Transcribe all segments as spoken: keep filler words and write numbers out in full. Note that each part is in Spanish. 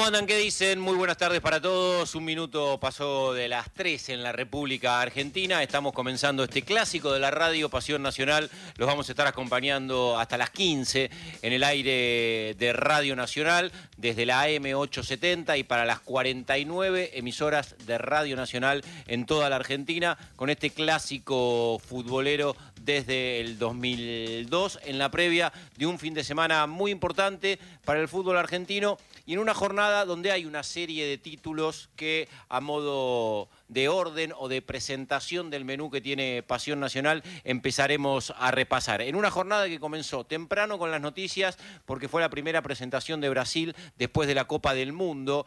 andan? ¿Qué dicen? Muy buenas tardes para todos. Un minuto pasó de las tres en la República Argentina. Estamos comenzando este clásico de la radio Pasión Nacional. Los vamos a estar acompañando hasta las quince en el aire de Radio Nacional, desde la A M ochocientos setenta y para las cuarenta y nueve emisoras de Radio Nacional en toda la Argentina, con este clásico futbolero desde el dos mil dos, en la previa de un fin de semana muy importante para el fútbol argentino y en una jornada donde hay una serie de títulos que, a modo de orden o de presentación del menú que tiene Pasión Nacional, empezaremos a repasar. En una jornada que comenzó temprano con las noticias, porque fue la primera presentación de Brasil después de la Copa del Mundo,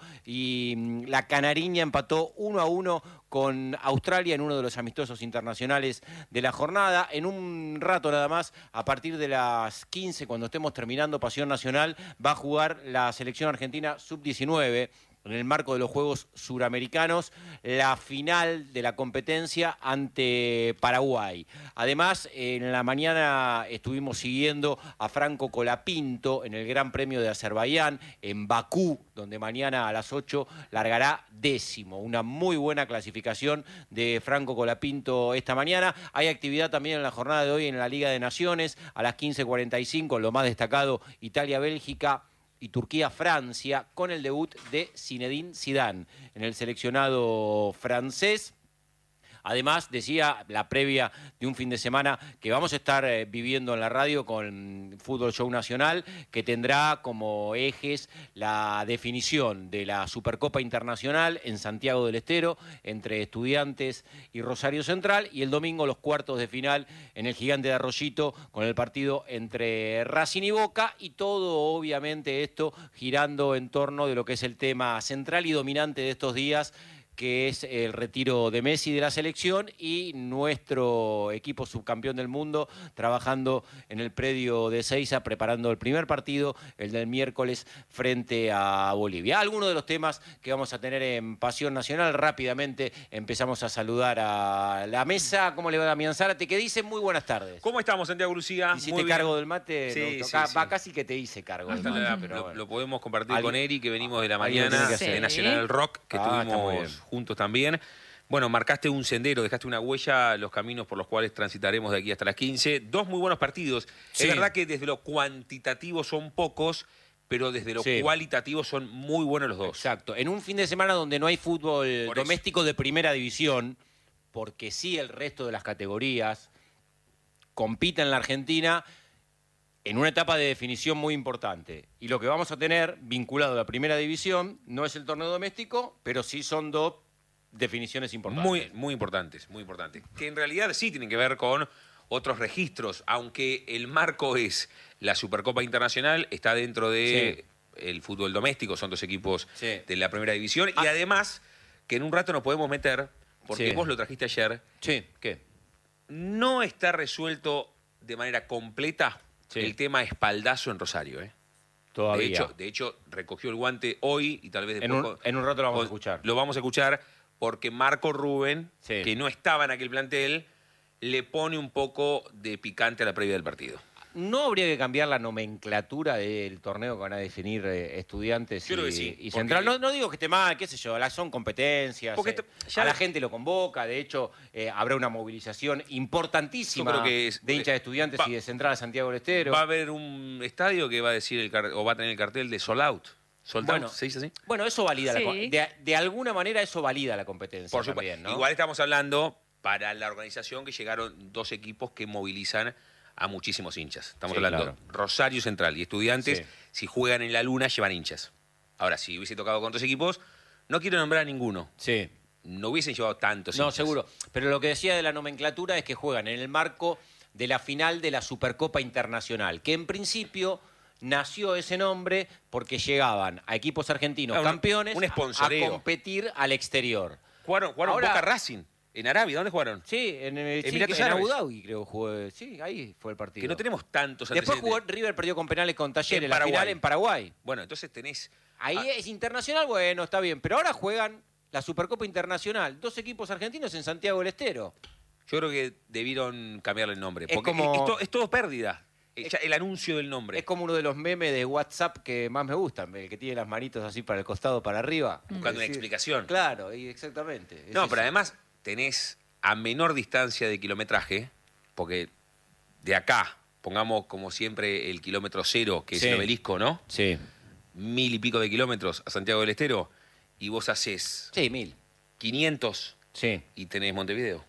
y la Canariña empató uno a uno con Australia en uno de los amistosos internacionales de la jornada. En un rato nada más, a partir de las quince, cuando estemos terminando Pasión Nacional, va a jugar la selección argentina sub diecinueve, en el marco de los Juegos Suramericanos, la final de la competencia ante Paraguay. Además, en la mañana estuvimos siguiendo a Franco Colapinto en el Gran Premio de Azerbaiyán, en Bakú, donde mañana a las ocho largará décimo. Una muy buena clasificación de Franco Colapinto esta mañana. Hay actividad también en la jornada de hoy en la Liga de Naciones, a las quince cuarenta y cinco, lo más destacado, Italia-Bélgica y Turquía-Francia, con el debut de Zinedine Zidane en el seleccionado francés. Además, decía, la previa de un fin de semana que vamos a estar eh, viviendo en la radio con Fútbol Show Nacional, que tendrá como ejes la definición de la Supercopa Internacional en Santiago del Estero, entre Estudiantes y Rosario Central, y el domingo los cuartos de final en el Gigante de Arroyito, con el partido entre Racing y Boca, y todo, obviamente, esto girando en torno de lo que es el tema central y dominante de estos días, que es el retiro de Messi de la selección y nuestro equipo subcampeón del mundo trabajando en el predio de Ezeiza, preparando el primer partido, el del miércoles, frente a Bolivia. Algunos de los temas que vamos a tener en Pasión Nacional. Rápidamente empezamos a saludar a la mesa. ¿Cómo le va Damián Zárate? Que dice muy buenas tardes. ¿Cómo estamos, Santiago Lucía? ¿Hiciste cargo del mate? Sí, no, sí, va, sí. va casi que te hice cargo del mate, La, pero lo, bueno. lo podemos compartir ¿Alguien? con Eri, que venimos de la ¿Alguien mañana tiene que de hacer? Nacional Rock, que Ah, está muy bien. estuvimos juntos también. Bueno, marcaste un sendero, dejaste una huella, los caminos por los cuales transitaremos de aquí hasta las quince. Dos muy buenos partidos. Sí. Es verdad que desde lo cuantitativo son pocos, pero desde lo Sí. cualitativo son muy buenos los dos. Exacto. En un fin de semana donde no hay fútbol Por doméstico eso. de primera división, porque sí el resto de las categorías compiten en la Argentina en una etapa de definición muy importante. Y lo que vamos a tener vinculado a la primera división no es el torneo doméstico, pero sí son dos definiciones importantes. Muy, muy importantes, muy importantes. Que en realidad sí tienen que ver con otros registros, aunque el marco es la Supercopa Internacional, está dentro de sí. el fútbol doméstico, son dos equipos sí. de la primera división, ah. y además que en un rato nos podemos meter, porque sí. vos lo trajiste ayer. Sí, ¿qué? No está resuelto de manera completa sí. el tema espaldazo en Rosario, ¿eh? Todavía. De hecho, de hecho, recogió el guante hoy y tal vez después... En un, en un rato lo vamos a escuchar. Lo vamos a escuchar porque Marco Rubén, sí. que no estaba en aquel plantel, le pone un poco de picante a la previa del partido. ¿No habría que cambiar la nomenclatura del torneo que van a definir eh, Estudiantes y, sí, y Central? No, no digo que esté mal, qué sé yo, son competencias, porque eh, ya a la gente lo convoca, de hecho eh, habrá una movilización importantísima creo que es, de hinchas de Estudiantes va, y de Central a Santiago del Estero. Va a haber un estadio que va a decir el o va a tener el cartel de Sold Out. Sold bueno, out, ¿se dice así? Bueno, eso valida, sí. la, de, de alguna manera eso valida la competencia. Por supuesto. También, ¿no? Igual estamos hablando para la organización que llegaron dos equipos que movilizan a muchísimos hinchas. Estamos sí, hablando claro. Rosario Central y Estudiantes, sí. si juegan en la Luna, llevan hinchas. Ahora, si hubiese tocado con otros equipos, no quiero nombrar a ninguno. Sí. No hubiesen llevado tantos No, hinchas. seguro. Pero lo que decía de la nomenclatura es que juegan en el marco de la final de la Supercopa Internacional, que en principio nació ese nombre porque llegaban a equipos argentinos un, campeones un a, a competir al exterior. Jugaron, jugaron Ahora, Boca Racing en Arabia. ¿Dónde jugaron? Sí, en, sí, Emiratos en Árabes. Abu Dhabi creo jugó. Sí, ahí fue el partido. Que no tenemos tantos Después jugó River, perdió con penales con Talleres en la final en Paraguay. Bueno, entonces tenés... Ahí ah. es internacional, bueno, está bien. Pero ahora juegan la Supercopa Internacional, dos equipos argentinos en Santiago del Estero. Yo creo que debieron cambiarle el nombre. Es porque como... es, es, to, es todo pérdida. eh, ya el anuncio del nombre. Es como uno de los memes de WhatsApp que más me gustan, el que tiene las manitos así para el costado, para arriba. Buscando Es una decir, explicación. Claro, y exactamente. es No, eso. pero además tenés a menor distancia de kilometraje, porque de acá, pongamos como siempre el kilómetro cero, que Sí. es el obelisco, ¿no? Sí, Mil y pico de kilómetros a Santiago del Estero, y vos haces sí, mil. quinientos Sí. y tenés Montevideo.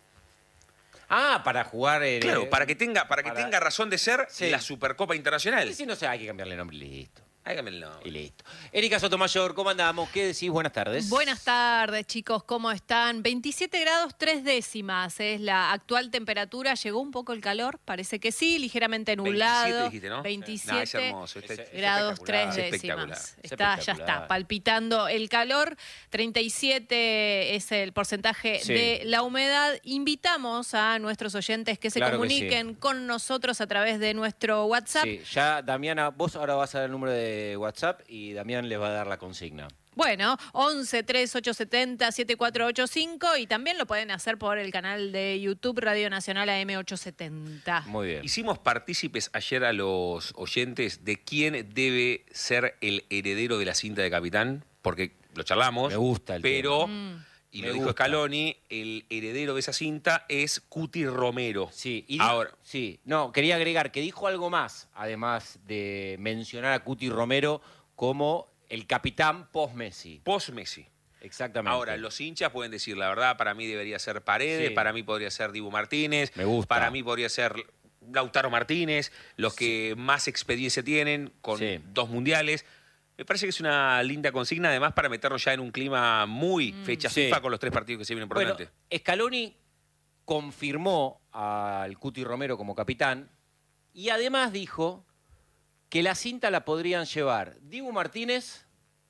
Ah, para jugar... el- Claro, para que tenga, para que para- tenga razón de ser Sí. la Supercopa Internacional. Y si no sé, hay que cambiarle nombre y listo. Hágame el nombre. Y listo. Erika Sotomayor, ¿cómo andamos? ¿Qué decís? Buenas tardes. Buenas tardes, chicos, ¿cómo están? veintisiete grados tres décimas es la actual temperatura. ¿Llegó un poco el calor? Parece que sí, ligeramente nublado. veintisiete dijiste, ¿no? veintisiete No, es hermoso. Este- Es- grados espectacular. tres Es espectacular. décimas. Es Está, ya espectacular. está, palpitando el calor. treinta y siete es el porcentaje Sí. de la humedad. Invitamos a nuestros oyentes que se Claro que comuniquen sí. con nosotros a través de nuestro WhatsApp. Sí, ya Damiana, vos ahora vas a dar el número de WhatsApp y Damián les va a dar la consigna. Bueno, once treinta y ocho setenta setenta y cuatro ochenta y cinco y también lo pueden hacer por el canal de YouTube Radio Nacional A M ochocientos setenta. Muy bien. Hicimos partícipes ayer a los oyentes de quién debe ser el heredero de la cinta de capitán, porque lo charlamos. Me gusta el Pero, tema. y Me lo dijo gusta. Scaloni, el heredero de esa cinta es Cuti Romero. Sí, y di- Ahora, sí, no, quería agregar que dijo algo más, además de mencionar a Cuti Romero como el capitán post-Messi. post-Messi. Exactamente. Ahora, los hinchas pueden decir, la verdad, para mí debería ser Paredes, Sí. para mí podría ser Dibu Martínez, Me gusta. para mí podría ser Lautaro Martínez, los que más experiencia tienen con Sí. dos mundiales. Me parece que es una linda consigna, además para meternos ya en un clima muy fecha Sí. FIFA con los tres partidos que se vienen por Bueno, delante. Scaloni confirmó al Cuti Romero como capitán y además dijo que la cinta la podrían llevar Dibu Martínez,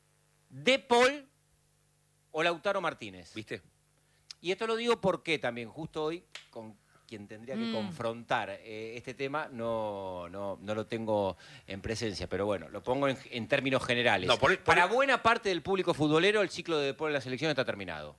De Paul o Lautaro Martínez. ¿Viste? Y esto lo digo porque también justo hoy con quien tendría que Mm. confrontar eh, este tema no, no, no lo tengo en presencia, pero bueno, lo pongo en, en términos generales. No, por- por- Para buena parte del público futbolero el ciclo de De Paul en la selección está terminado.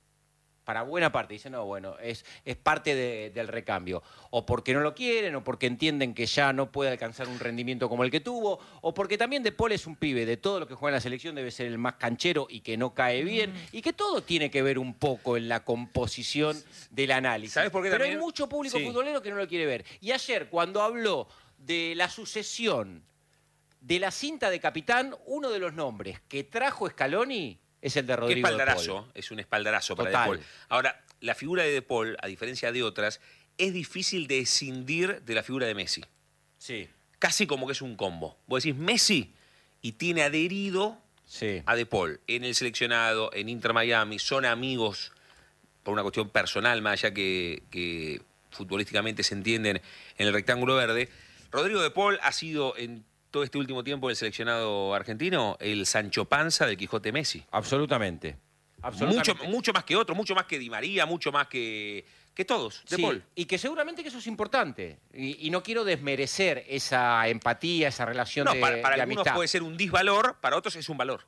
Para buena parte, dicen, no, bueno, es, es parte de- del recambio. O porque no lo quieren, o porque entienden que ya no puede alcanzar un rendimiento como el que tuvo, o porque también De Paul es un pibe, de todo lo que juega en la selección debe ser el más canchero y que no cae bien, y que todo tiene que ver un poco en la composición del análisis. ¿Sabes por qué Pero también? hay mucho público Sí. futbolero que no lo quiere ver. Y ayer, cuando habló de la sucesión de la cinta de capitán, uno de los nombres que trajo Scaloni es el de Qué Rodrigo De Paul. espaldarazo, es un espaldarazo para Total. De Paul. Ahora, la figura de De Paul, a diferencia de otras, es difícil de escindir de la figura de Messi. Sí, Casi como que es un combo. Vos decís Messi y tiene adherido sí. a De Paul en el seleccionado, en Inter Miami, son amigos por una cuestión personal, más allá que, que futbolísticamente se entienden en el rectángulo verde. Rodrigo De Paul ha sido en todo este último tiempo el seleccionado argentino el Sancho Panza del Quijote Messi. Absolutamente. Mucho, Absolutamente. mucho más que otro, mucho más que Di María, mucho más que, que todos. De Sí, Paul. y que seguramente que eso es importante. Y, y no quiero desmerecer esa empatía, esa relación No, de, para, para de algunos amistad. puede ser un disvalor, para otros es un valor.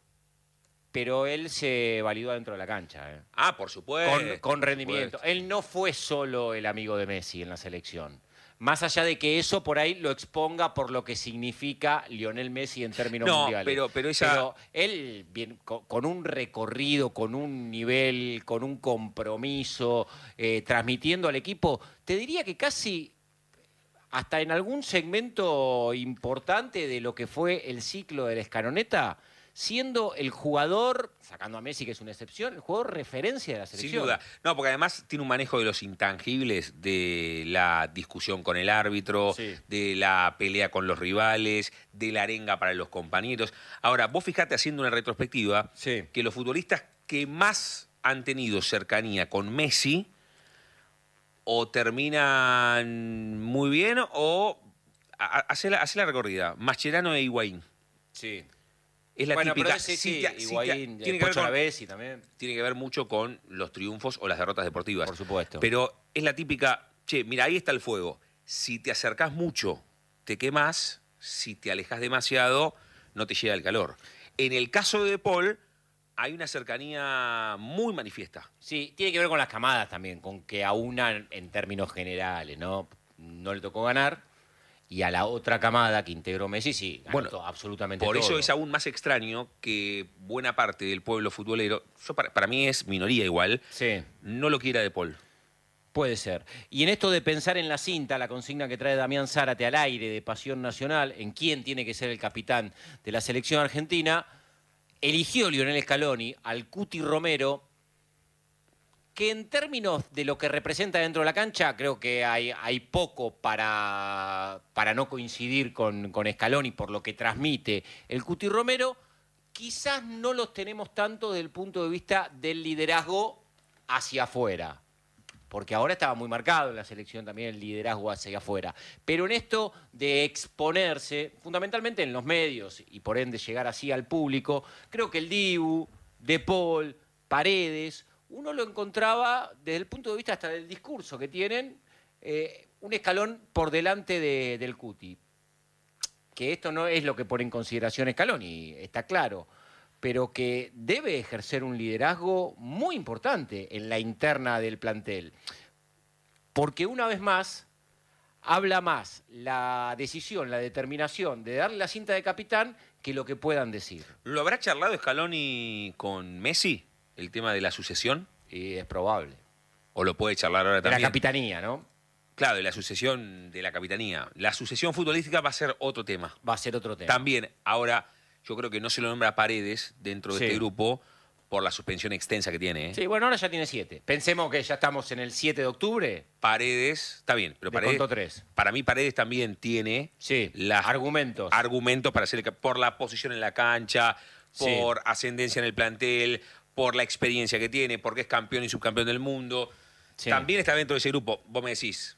Pero él se validó dentro de la cancha. ¿eh? Ah, por supuesto. con, con por rendimiento. supuesto. Él no fue solo el amigo de Messi en la selección. Más allá de que eso por ahí lo exponga por lo que significa Lionel Messi en términos No, mundiales. pero- pero esa- Pero él, bien, co- con un recorrido, con un nivel, con un compromiso, eh, transmitiendo al equipo, te diría que casi hasta en algún segmento importante de lo que fue el ciclo de la Escaloneta, siendo el jugador, sacando a Messi que es una excepción, el jugador referencia de la Sin selección. duda. No, porque además tiene un manejo de los intangibles, de la discusión con el árbitro, Sí. de la pelea con los rivales, de la arenga para los compañeros. Ahora, vos fijate haciendo una retrospectiva Sí. que los futbolistas que más han tenido cercanía con Messi o terminan muy bien o a- a- hace la, hace la recorrida. Mascherano e Higuaín. Sí. Es la Bueno, típica. pero ese si sí, te- si te- Higuaín, tiene, eh, que ver Pocho con, Lavezzi también. tiene que ver mucho con los triunfos o las derrotas deportivas. Por supuesto. Pero es la típica, che, mira, ahí está el fuego. Si te acercás mucho, te quemás. Si te alejas demasiado, no te llega el calor. En el caso de De Paul, hay una cercanía muy manifiesta. Sí, tiene que ver con las camadas también, con que aunan en términos generales, ¿no? No le tocó ganar Y a la otra camada que integró Messi, sí, Bueno, anotó absolutamente Por todo. eso es aún más extraño que buena parte del pueblo futbolero, yo para, para mí es minoría igual, Sí. no lo quiera De Paul. Puede ser. Y en esto de pensar en la cinta, la consigna que trae Damián Zárate al aire de Pasión Nacional, en quién tiene que ser el capitán de la selección argentina, eligió Lionel Scaloni al Cuti Romero, que en términos de lo que representa dentro de la cancha, creo que hay, hay poco para, para no coincidir con, con Scaloni por lo que transmite el Cuti Romero. Quizás no los tenemos tanto desde el punto de vista del liderazgo hacia afuera, porque ahora estaba muy marcado en la selección también el liderazgo hacia afuera. Pero en esto de exponerse, fundamentalmente en los medios y por ende llegar así al público, creo que el Dibu, De Paul, Paredes, uno lo encontraba desde el punto de vista hasta del discurso que tienen, eh, un escalón por delante de, del Cuti. Que esto no es lo que pone en consideración Scaloni, está claro, pero que debe ejercer un liderazgo muy importante en la interna del plantel. Porque una vez más, habla más la decisión, la determinación de darle la cinta de capitán que lo que puedan decir. ¿Lo habrá charlado Scaloni con Messi, el tema de la sucesión? Y es probable. ¿O lo puede charlar ahora De la también? capitanía, ¿no? Claro, de la sucesión de la capitanía. La sucesión futbolística va a ser otro tema. Va a ser otro tema. También, ahora, yo creo que no se lo nombra a Paredes dentro de Sí. este grupo por la suspensión extensa que tiene. ¿eh? Sí, bueno, ahora ya tiene siete. Pensemos que ya estamos en el siete de octubre. Paredes, está bien, pero Le Paredes, contó tres. para mí Paredes también tiene Sí, las argumentos. argumentos para ser el cap- por la posición en la cancha, Sí. por ascendencia en el plantel, por la experiencia que tiene, porque es campeón y subcampeón del mundo. Sí. También está dentro de ese grupo. Vos me decís,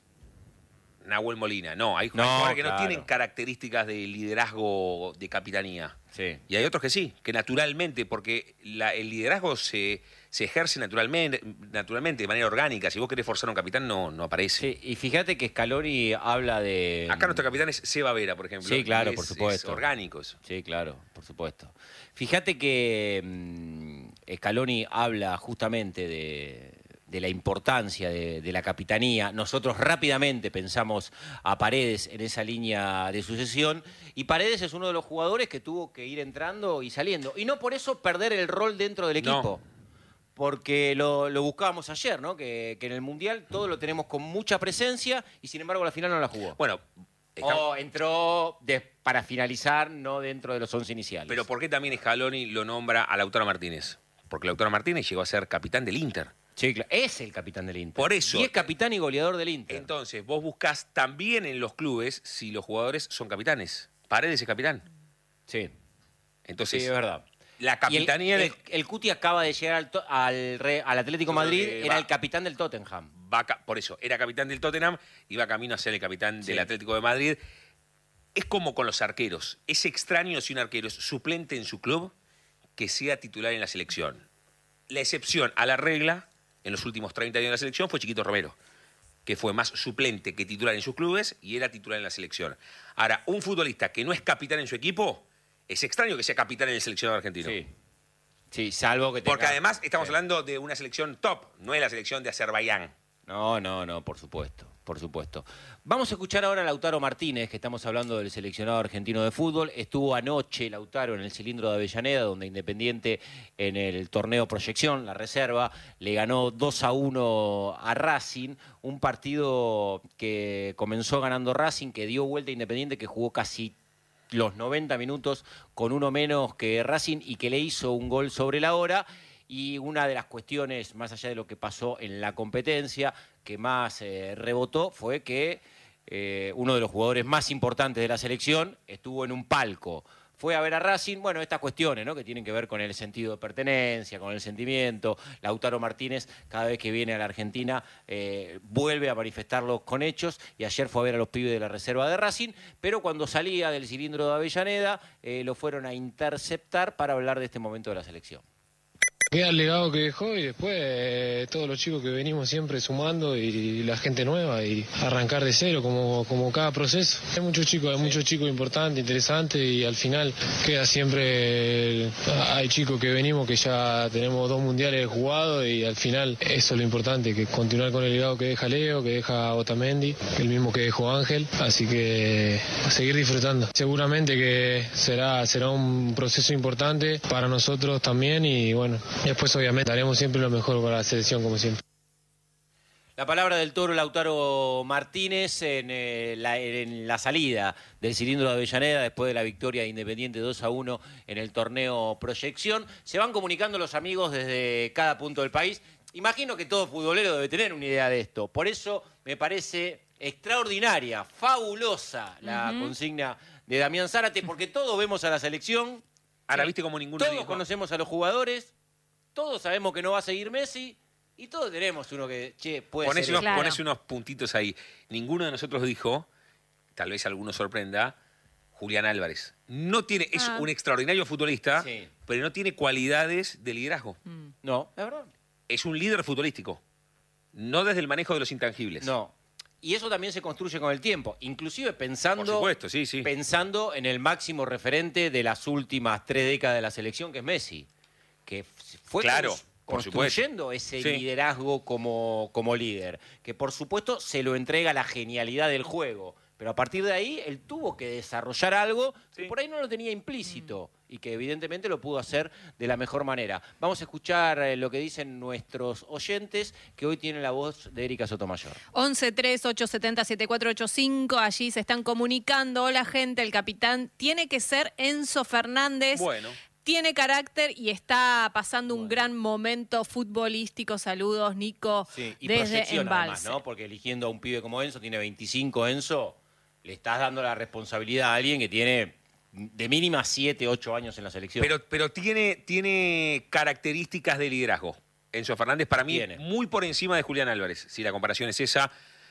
Nahuel Molina. No, hay No, jugadores que no claro. tienen características de liderazgo de capitanía. Sí. Y hay otros que sí, que naturalmente, porque la- el liderazgo se, se ejerce naturalmente, naturalmente, de manera orgánica. Si vos querés forzar a un capitán, no, no aparece. Sí, y fíjate que Scaloni habla de... Acá nuestro capitán es Seba Vera, por ejemplo. Sí, claro, y por es- supuesto. Es orgánico eso. Sí, claro, por supuesto. Fíjate que mm, Scaloni habla justamente de, de la importancia de, de la capitanía. Nosotros rápidamente pensamos a Paredes en esa línea de sucesión y Paredes es uno de los jugadores que tuvo que ir entrando y saliendo. Y no por eso perder el rol dentro del No. equipo. Porque lo, lo buscábamos ayer, ¿no? Que, que en el Mundial todo lo tenemos con mucha presencia y sin embargo la final no la jugó. Bueno, estamos- O entró de- para finalizar, no dentro de los once iniciales. pero ¿por qué también Scaloni lo nombra a Lautaro Martínez? Porque Lautaro Martínez llegó a ser capitán del Inter. Sí, claro. Es el capitán del Inter. Por eso. Y es capitán y goleador del Inter. Entonces, vos buscás también en los clubes si los jugadores son capitanes. Paredes es capitán. Sí, Entonces, sí, es verdad. la Y el, capitanía el, el Cuti acaba de llegar al, to- al, Re- al Atlético Yo creo Madrid, que era va- el capitán del Tottenham. va ca- por eso, era capitán del Tottenham y va camino a ser el capitán Sí. del Atlético de Madrid. Es como con los arqueros. Es extraño si un arquero es suplente en su club que sea titular en la selección. La excepción a la regla en los últimos treinta años de la selección fue Chiquito Romero, que fue más suplente que titular en sus clubes y era titular en la selección. Ahora, un futbolista que no es capitán en su equipo, es extraño que sea capitán en el seleccionado argentino. Sí. Sí, salvo que tenga... Porque además estamos Sí. hablando de una selección top, no es la selección de Azerbaiyán. No, no, no, por supuesto, por supuesto. Vamos a escuchar ahora a Lautaro Martínez, que estamos hablando del seleccionado argentino de fútbol. Estuvo anoche Lautaro en el cilindro de Avellaneda, donde Independiente en el torneo Proyección, la reserva, le ganó dos a uno a Racing, un partido que comenzó ganando Racing, que dio vuelta a Independiente, que jugó casi los noventa minutos con uno menos que Racing y que le hizo un gol sobre la hora. Y una de las cuestiones, más allá de lo que pasó en la competencia, que más eh, rebotó fue que eh, uno de los jugadores más importantes de la selección estuvo en un palco. Fue a ver a Racing, bueno, estas cuestiones, ¿no? Que tienen que ver con el sentido de pertenencia, con el sentimiento. Lautaro Martínez, cada vez que viene a la Argentina, eh, vuelve a manifestarlo con hechos. Y ayer fue a ver a los pibes de la reserva de Racing, pero cuando salía del cilindro de Avellaneda, eh, lo fueron a interceptar para hablar de este momento de la selección. Queda el legado que dejó y después eh, todos los chicos que venimos siempre sumando y, y la gente nueva y arrancar de cero como, como cada proceso. Hay muchos chicos, hay muchos chicos importantes, interesantes y al final queda siempre, el, hay chicos que venimos que ya tenemos dos mundiales jugados y al final eso es lo importante, que continuar con el legado que deja Leo, que deja Otamendi, el mismo que dejó Ángel, así que a seguir disfrutando. Seguramente que será, será un proceso importante para nosotros también y bueno, después obviamente haremos siempre lo mejor para la selección como siempre. La palabra del Toro Lautaro Martínez en, eh, la, en la salida del cilindro de Avellaneda después de la victoria de Independiente dos a uno en el torneo Proyección. Se van comunicando los amigos desde cada punto del país. Imagino que todo futbolero debe tener una idea de esto. Por eso me parece extraordinaria, fabulosa la uh-huh. consigna de Damián Zárate, porque todos vemos a la selección. Ahora sí, viste como ninguno todos dijo. Conocemos a los jugadores, todos sabemos que no va a seguir Messi y todos tenemos uno que, che, puede ponés ser. Unos, claro. Ponés unos puntitos ahí. Ninguno de nosotros dijo, tal vez alguno sorprenda, Julián Álvarez. No tiene, es ah. un extraordinario futbolista, sí. pero no tiene cualidades de liderazgo. Mm. No, es verdad. Es un líder futbolístico, no desde el manejo de los intangibles. No. Y eso también se construye con el tiempo, inclusive pensando, Por supuesto, sí, sí. pensando en el máximo referente de las últimas tres décadas de la selección, que es Messi, que fue Claro, cons- por construyendo supuesto. ese Sí. liderazgo como, como líder, que por supuesto se lo entrega la genialidad del juego, pero a partir de ahí él tuvo que desarrollar algo Sí. que por ahí no lo tenía implícito y que evidentemente lo pudo hacer de la mejor manera. Vamos a escuchar eh, lo que dicen nuestros oyentes, que hoy tienen la voz de Erika Sotomayor. once tres ocho siete cero siete cuatro ocho cinco, allí se están comunicando. Hola gente, el capitán tiene que ser Enzo Fernández. Bueno. Tiene carácter y está pasando un gran momento futbolístico. Saludos, Nico, Sí, y desde proyección además, Embalse. ¿no? Porque eligiendo a un pibe como Enzo, tiene veinticinco Enzo, le estás dando la responsabilidad a alguien que tiene de mínima siete, ocho años en la selección. Pero, pero tiene, tiene características de liderazgo. Enzo Fernández, para mí, Tiene. muy por encima de Julián Álvarez, si la comparación es esa,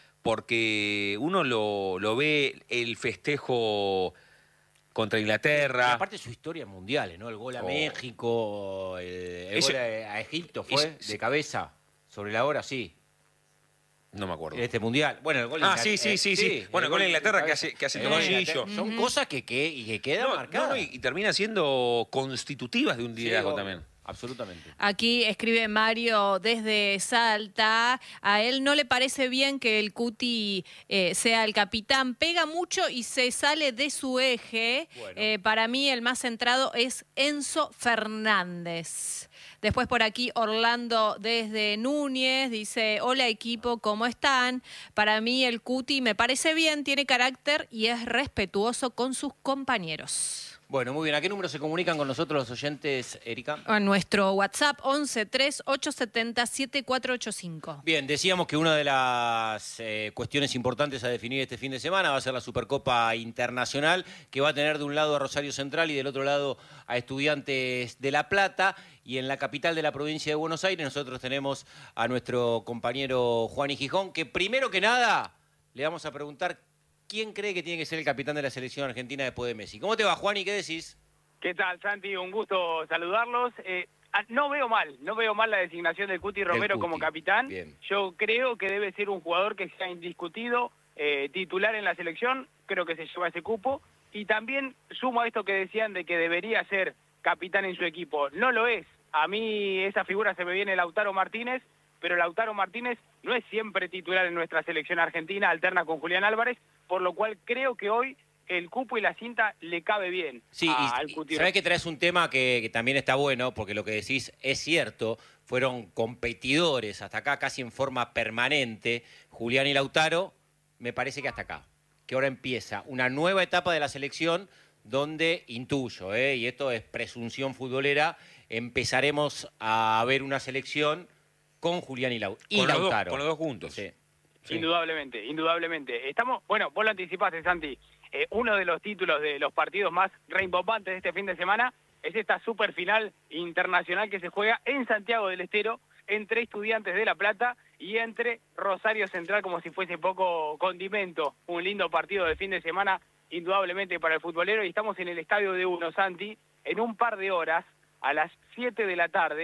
porque uno lo, lo ve el festejo contra Y Inglaterra. aparte su historia mundial, ¿no? El gol a Oh. México, el, el Eso- gol a, a Egipto fue es- de cabeza, sobre la hora, sí, No me acuerdo. en este mundial. Bueno, el gol de Ah, Inglaterra- sí, sí, eh, sí, sí. Bueno, el gol de Inglaterra que hace- que hace el gol de Tomasillo. Inglaterra. Son cosas que, que, y que quedan No, marcadas. no, no, y, y termina siendo constitutivas de un Sí, liderazgo obvio, también. Absolutamente. Aquí escribe Mario desde Salta. A él no le parece bien que el Cuti eh, sea el capitán. Pega mucho y se sale de su eje. Bueno. Eh, para mí el más centrado es Enzo Fernández. Después por aquí Orlando desde Núñez dice, hola equipo, ¿cómo están? Para mí el Cuti me parece bien, tiene carácter y es respetuoso con sus compañeros. Bueno, muy bien. ¿A qué número se comunican con nosotros los oyentes, Erika? A nuestro WhatsApp once tres ocho siete cero siete cuatro ocho cinco. Bien, decíamos que una de las eh, cuestiones importantes a definir este fin de semana va a ser la Supercopa Internacional, que va a tener de un lado a Rosario Central y del otro lado a Estudiantes de La Plata. Y en la capital de la provincia de Buenos Aires nosotros tenemos a nuestro compañero Juan Gijón, que primero que nada le vamos a preguntar quién cree que tiene que ser el capitán de la selección argentina después de Messi. ¿Cómo te va, Juan, y qué decís? ¿Qué tal, Santi? Un gusto saludarlos. Eh, ah, no veo mal, no veo mal la designación del Cuti Romero Cuti, como capitán. bien. Yo creo que debe ser un jugador que sea indiscutido, eh, titular en la selección, creo que se lleva ese cupo. Y también sumo a esto que decían de que debería ser capitán en su equipo. No lo es. A mí esa figura se me viene Lautaro Martínez, pero Lautaro Martínez no es siempre titular en nuestra selección argentina, alterna con Julián Álvarez, por lo cual creo que hoy el cupo y la cinta le cabe bien Sí, a- y- al y Cuti. sabés que traes un tema que, que también está bueno, porque lo que decís es cierto, fueron competidores hasta acá casi en forma permanente, Julián y Lautaro, me parece que hasta acá, que ahora empieza una nueva etapa de la selección donde intuyo, ¿eh? Y esto es presunción futbolera, empezaremos a ver una selección con Julián y, Lau- y Con los dos- Lautaro. con los dos juntos. Sí. Sí. Indudablemente, indudablemente. Estamos, bueno, vos lo anticipaste, Santi. Eh, uno de los títulos de los partidos más reimbombantes de este fin de semana es esta super final internacional que se juega en Santiago del Estero entre Estudiantes de La Plata y entre Rosario Central, como si fuese poco condimento. Un lindo partido de fin de semana, indudablemente para el futbolero. Y estamos en el Estadio de Uno, Santi, en un par de horas, a las siete de la tarde,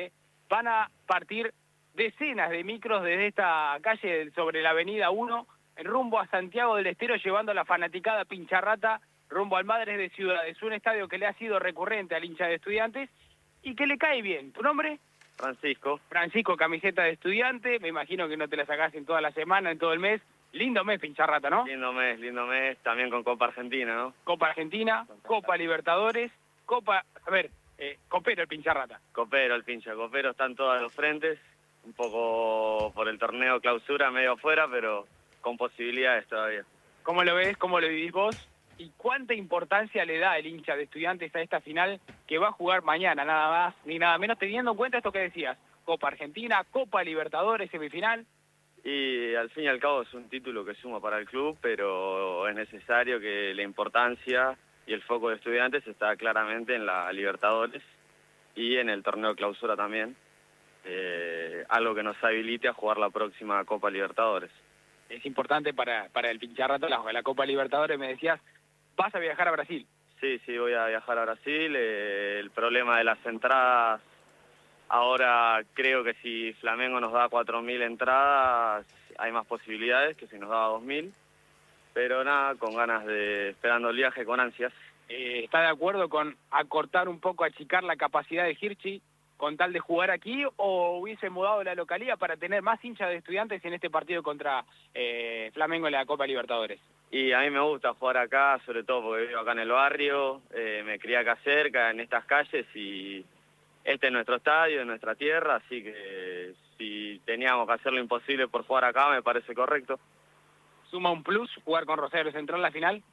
van a partir decenas de micros desde esta calle sobre la avenida uno, en rumbo a Santiago del Estero, llevando a la fanaticada Pincharrata rumbo al Madres de Ciudades, un estadio que le ha sido recurrente al hincha de Estudiantes y que le cae bien. ¿Tu nombre? Francisco. Francisco, camiseta de estudiante, me imagino que no te la sacás en toda la semana, en todo el mes. Lindo mes, Pincharrata, ¿no? Lindo mes, lindo mes, también con Copa Argentina, ¿no? Copa Argentina, Copa Libertadores, Copa... A ver, eh, copero el Pincharrata. Copero, el pincha, copero, están todos los frentes, un poco por el torneo clausura, medio afuera, pero con posibilidades todavía. ¿Cómo lo ves? ¿Cómo lo vivís vos? ¿Y cuánta importancia le da el hincha de Estudiantes a esta final que va a jugar mañana, nada más ni nada menos, teniendo en cuenta esto que decías? Copa Argentina, Copa Libertadores, semifinal. Y al fin y al cabo es un título que suma para el club, pero es necesario que la importancia y el foco de Estudiantes está claramente en la Libertadores y en el torneo clausura también, eh, algo que nos habilite a jugar la próxima Copa Libertadores. Es importante para, para el Pincharrata la, la Copa Libertadores, me decías, vas a viajar a Brasil. Sí, sí, voy a viajar a Brasil, eh, el problema de las entradas... Ahora creo que si Flamengo nos da cuatro mil entradas, hay más posibilidades que si nos da dos mil. Pero nada, con ganas de... esperando el viaje con ansias. Eh, ¿Está de acuerdo con acortar un poco, achicar la capacidad de Hirschi con tal de jugar aquí, o hubiese mudado la localidad para tener más hinchas de Estudiantes en este partido contra eh, Flamengo en la Copa Libertadores? Y a mí me gusta jugar acá, sobre todo porque vivo acá en el barrio, eh, me crié acá cerca, en estas calles, y... Este es nuestro estadio, es nuestra tierra, así que si teníamos que hacer lo imposible por jugar acá, me parece correcto. ¿Suma un plus jugar con Rosario Central la final?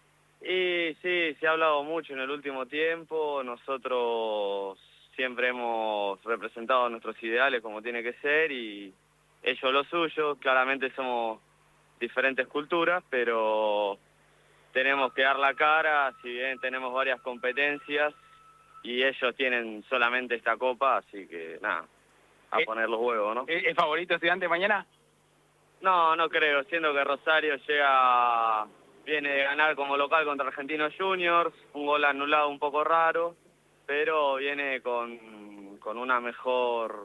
Y sí, se ha hablado mucho en el último tiempo. Nosotros siempre hemos representado nuestros ideales como tiene que ser y ellos lo suyo. Claramente somos diferentes culturas, pero tenemos que dar la cara, si bien tenemos varias competencias. Y ellos tienen solamente esta copa, así que nada, a ¿Eh, poner los huevos, ¿no? ¿Es favorito Estudiante mañana? No, no creo, siendo que Rosario llega, viene de ganar como local contra Argentinos Juniors, un gol anulado un poco raro, pero viene con, con una mejor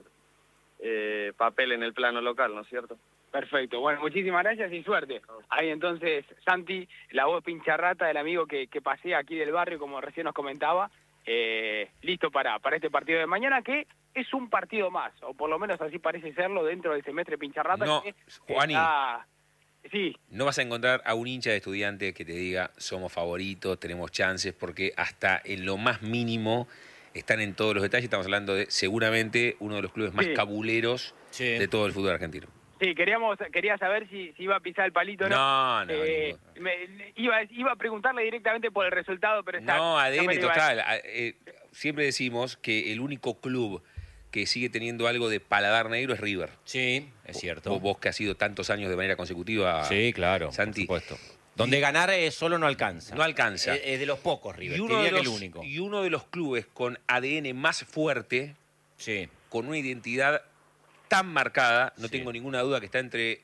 eh, papel en el plano local, ¿no es cierto? Perfecto, bueno, muchísimas gracias y suerte. Ahí entonces, Santi, la voz Pincharrata del amigo que, que pasea aquí del barrio, como recién nos comentaba, Eh, listo para, para este partido de mañana, que es un partido más, o por lo menos así parece serlo dentro del semestre Pincharrata. No, que Juani, está... sí. no vas a encontrar a un hincha de Estudiantes que te diga somos favoritos, tenemos chances, porque hasta en lo más mínimo están en todos los detalles. Estamos hablando de seguramente uno de los clubes más sí. cabuleros sí. de todo el fútbol argentino. Sí, queríamos, quería saber si, si iba a pisar el palito o no. No, no. Eh, me, iba, iba a preguntarle directamente por el resultado, pero está... No, A D N no me lo iba a- total. A- eh, siempre decimos que el único club que sigue teniendo algo de paladar negro es River. Sí, es cierto. Vos, vos que has ido tantos años de manera consecutiva, Sí, claro, Santi. por supuesto. Donde ganar eh, solo no alcanza. No alcanza. Es, es de los pocos, River. Y Te uno, de diría que los, el único. y uno de los clubes con A D N más fuerte, Sí. con una identidad tan marcada, no Sí. tengo ninguna duda que está entre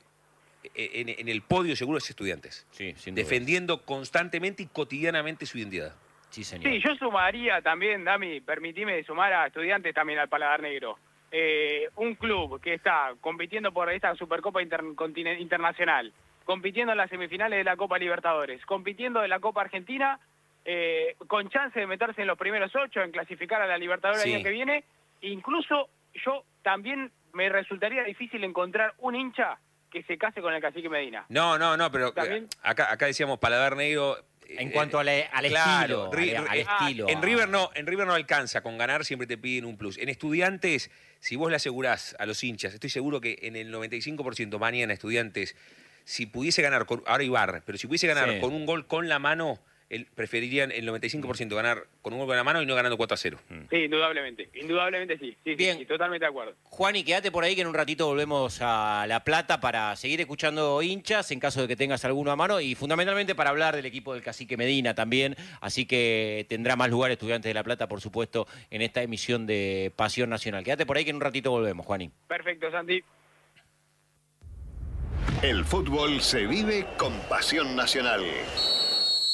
en, en el podio seguro es Estudiantes. Sí, sin duda. Defendiendo constantemente y cotidianamente su identidad. Sí, señor. Sí, yo sumaría también, Dami, permitime sumar a Estudiantes también al paladar negro. Eh, un club que está compitiendo por esta Supercopa Intercontinental Internacional, compitiendo en las semifinales de la Copa Libertadores, compitiendo en la Copa Argentina, eh, con chance de meterse en los primeros ocho, en clasificar a la Libertadores Sí. el año que viene. Incluso yo también me resultaría difícil encontrar un hincha que se case con el Cacique Medina. No, no, no, pero ¿También? acá, acá decíamos paladar negro. En eh, cuanto al, al claro, estilo. Ri- al, al eh, estilo. En River no, en River no alcanza, con ganar siempre te piden un plus. En Estudiantes, si vos le asegurás a los hinchas, estoy seguro que en el noventa y cinco por ciento mañana Estudiantes, si pudiese ganar, con, ahora Ibar, pero si pudiese ganar Sí. con un gol con la mano, el, preferirían el noventa y cinco por ciento ganar con un gol con la mano y no ganando cuatro a cero. Sí, indudablemente, indudablemente sí, sí, sí, Bien. sí, totalmente de acuerdo. Juan, y quédate por ahí que en un ratito volvemos a La Plata para seguir escuchando hinchas en caso de que tengas alguno a mano y fundamentalmente para hablar del equipo del Cacique Medina también. Así que tendrá más lugar Estudiantes de La Plata, por supuesto, en esta emisión de Pasión Nacional. Quédate por ahí que en un ratito volvemos, Juani. Perfecto, Santi. El fútbol se vive con Pasión Nacional.